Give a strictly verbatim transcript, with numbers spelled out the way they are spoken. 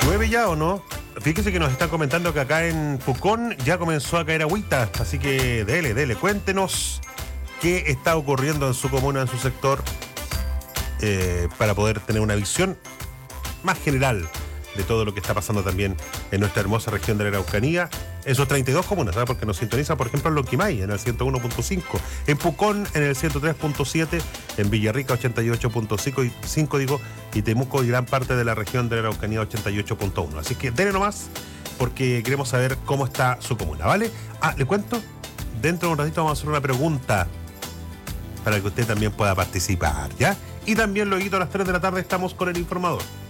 ¿Llueve ya o no? Fíjese que nos están comentando que acá en Pucón ya comenzó a caer agüita, así que dele, dele, cuéntenos qué está ocurriendo en su comuna, en su sector, eh, para poder tener una visión más general de todo lo que está pasando también en nuestra hermosa región de la Araucanía, en sus treinta y dos comunas, ¿sabes? Porque nos sintonizan, por ejemplo, en Lonquimay, en el ciento uno punto cinco, en Pucón, en el ciento tres punto siete, en Villarrica, ochenta y ocho punto cinco, digo, y Temuco y gran parte de la región de la Araucanía, ochenta y ocho punto uno. Así que denle nomás, porque queremos saber cómo está su comuna, ¿vale? Ah, le cuento, dentro de un ratito vamos a hacer una pregunta para que usted también pueda participar, ¿ya? Y también luego a las tres de la tarde estamos con el informador.